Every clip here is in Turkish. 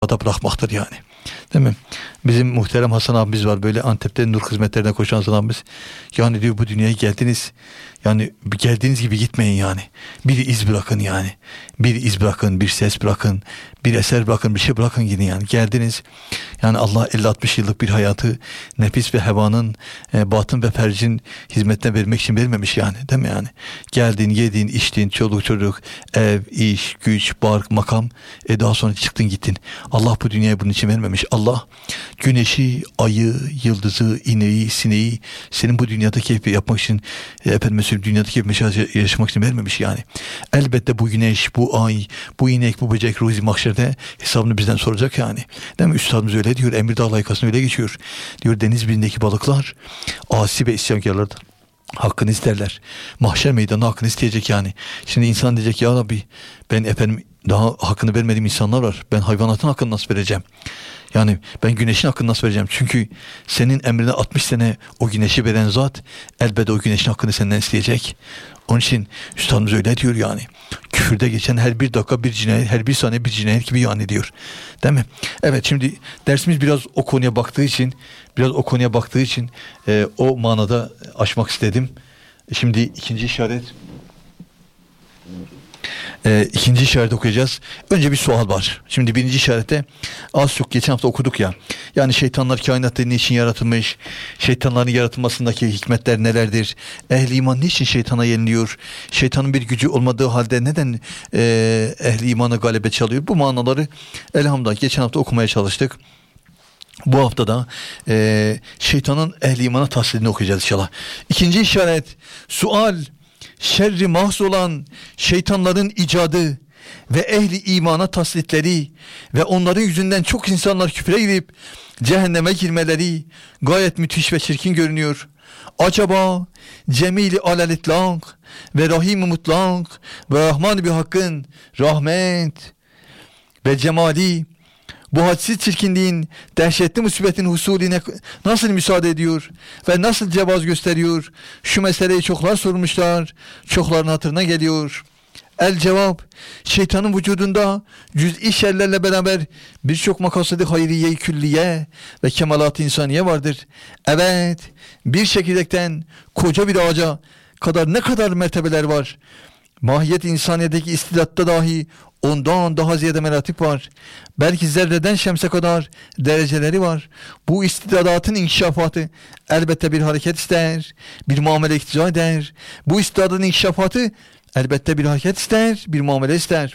da bırakmaktır yani. Değil mi? Bizim muhterem Hasan abimiz var, böyle Antep'te nur hizmetlerine koşan Hasan abimiz. Yani diyor, bu dünyaya geldiniz. Yani geldiğiniz gibi gitmeyin yani. Bir iz bırakın yani. Bir iz bırakın, bir ses bırakın, bir eser bırakın, bir şey bırakın gidin yani. Geldiniz. Yani Allah 50-60 yıllık bir hayatı nefis ve hevanın, batın ve fercin hizmetine vermek için vermemiş yani. Değil mi yani? Geldin, yedin, içtin, çoluk çocuk, ev, iş, güç, bark, makam. Daha sonra çıktın gittin. Allah bu dünyayı bunun için vermemiş. Allah güneşi, ayı, yıldızı, ineği, sineği senin bu dünyada keyfi yapmak için, dünyadaki yaşamak için vermemiş yani. Elbette bu güneş, bu ay, bu inek, bu böcek ruzi mahşerde hesabını bizden soracak yani. Değil mi? Üstadımız öyle diyor. Emirdağ layıkasını öyle geçiyor. Diyor, deniz birindeki balıklar asi ve isyankarlardan hakkını isterler. Mahşer meydanı hakkını isteyecek yani. Şimdi insan diyecek, ya Rabbi ben daha hakkını vermediğim insanlar var. Ben hayvanatın hakkını nasıl vereceğim? Yani ben güneşin hakkını nasıl vereceğim? Çünkü senin emrine 60 sene o güneşi veren zat elbette o güneşin hakkını senden isteyecek. Onun için üstadımız öyle diyor yani. Küfürde geçen her bir dakika bir cinayet, her bir saniye bir cinayet gibi yani diyor. Değil mi? Evet, şimdi dersimiz biraz o konuya baktığı için o manada açmak istedim. Şimdi ikinci işaret okuyacağız. Önce bir sual var. Şimdi birinci işarette az çok geçen hafta okuduk ya. Yani şeytanlar kainatta niçin yaratılmış? Şeytanların yaratılmasındaki hikmetler nelerdir? Ehli iman niçin şeytana yeniliyor? Şeytanın bir gücü olmadığı halde neden ehli imanı galebe çalıyor? Bu manaları elhamdülillah geçen hafta okumaya çalıştık. Bu hafta da şeytanın ehli imana tahsilini okuyacağız inşallah. İkinci işaret, sual. Şerri mahz olan şeytanların icadı ve ehli imana taslitleri ve onların yüzünden çok insanlar küfre girip cehenneme girmeleri gayet müthiş ve çirkin görünüyor. Acaba Cemil-i alel-itlak ve Rahim-i mutlak ve Rahman-ı hakkın rahmet ve cemali bu hadsiz çirkinliğin, dehşetli musibetin husulüne nasıl müsaade ediyor ve nasıl cevaz gösteriyor? Şu meseleyi çoklar sormuşlar, çokların hatırına geliyor. El cevap, şeytanın vücudunda cüz'i şerlerle beraber birçok makasıdı hayriye-i külliye ve kemalat-ı insaniye vardır. Evet, bir çekirdekten koca bir ağaca kadar ne kadar mertebeler var. Mahiyet insaniyedeki istidatta dahi ondan daha ziyade meratip var. Belki zerreden şemse kadar dereceleri var. Bu istidadatın inkişafatı elbette bir hareket ister, bir muamele iktiza eder. Bu istidadatın inkişafatı elbette bir hareket ister, bir muamele ister.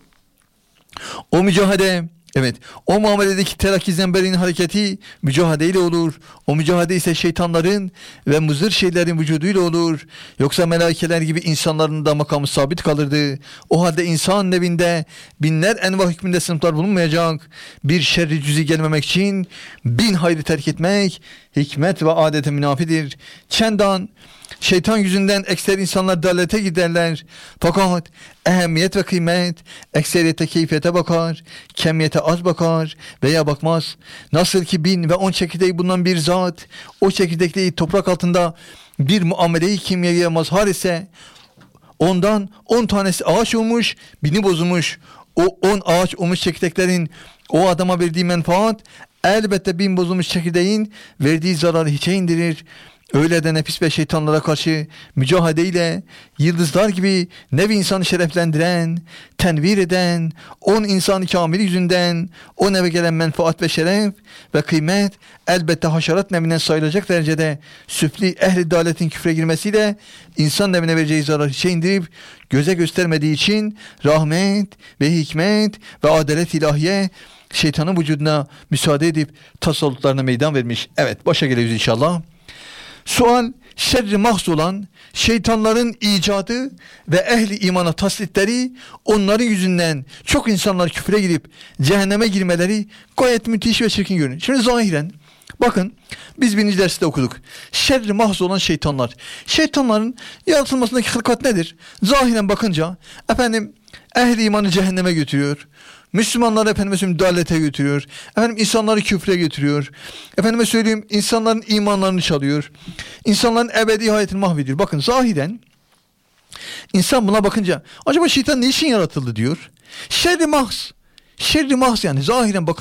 O mücahede, evet, o muameledeki terakki zemberinin hareketi mücahadeyle olur. O mücahede ise şeytanların ve muzır şeylerin vücuduyla olur. Yoksa melaikeler gibi insanların da makamı sabit kalırdı. O halde insan nevinde binler enva hükmünde sınıflar bulunmayacak. Bir şerri cüzi gelmemek için 1000 hayrı terk etmek hikmet ve adete münafidir. Çendan şeytan yüzünden ekser insanlar dalalete giderler. Fakat ehemmiyet ve kıymet ekseriyete keyfiyete bakar, kemiyete az bakar veya bakmaz. Nasıl ki 1000 ve 10 çekirdeği bulunan bir zat o çekirdekliği toprak altında bir muameleyi kimyaya mazhar ise ondan 10 tanesi ağaç olmuş, 1000'i bozulmuş. O 10 ağaç olmuş çekirdeklerin o adama verdiği menfaat elbette 1000 bozulmuş çekirdeğin verdiği zararı hiçe indirir. Öyle de nefis ve şeytanlara karşı mücadeleyle yıldızlar gibi nevi insanı şereflendiren, tenvir eden, 10 insan-ı kamil yüzünden o neve gelen menfaat ve şeref ve kıymet elbette haşerat nevinden sayılacak derecede süfli ehli daletin küfre girmesiyle insan nevine vereceği zararı hiçe indirip göze göstermediği için rahmet ve hikmet ve adalet ilahiye şeytanın vücuduna müsaade edip tasallutlarına meydan vermiş. Evet, başa geliyoruz inşallah. Sual, şerri mahz olan şeytanların icadı ve ehli imana taslitleri onların yüzünden çok insanlar küfre girip cehenneme girmeleri gayet müthiş ve çirkin görünüyor. Şimdi zahiren bakın, biz birinci derste okuduk. Şerri mahz olan şeytanlar. Şeytanların yaratılmasındaki hılkat nedir? Zahiren bakınca ehli imanı cehenneme götürüyor. Müslümanları dalete götürüyor. İnsanları küfre götürüyor. İnsanların imanlarını çalıyor. İnsanların ebedi hayatını mahvediyor. Bakın zahiren insan buna bakınca acaba şeytan ne için yaratıldı diyor. Şerri mahz. Şerri mahz yani zahiren bakın